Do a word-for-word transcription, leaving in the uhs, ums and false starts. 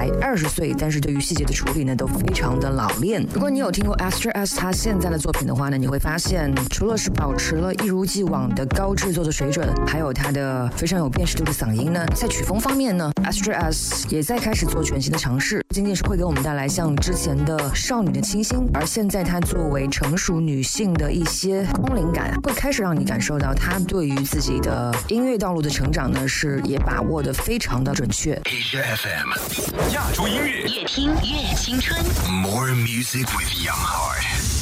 才二十岁，但是对于细节的处理呢都非常的老练。如果你有听过 Aster S 他现在的作品的话呢，你会发现除了是保持了一如既往的高制作的水准，还有他的非常有辨识度的嗓音呢，在曲风方面呢 Aster S 也在开始做全新的尝试，仅仅是会给我们带来像之前的少女的清新，而现在她作为成熟女性的一些空灵感，会开始让你感受到她对于自己的音乐道路的成长呢是也把握得非常的准确。 Asia F M 亚洲音乐， 越听越青春。 More music with Young Heart。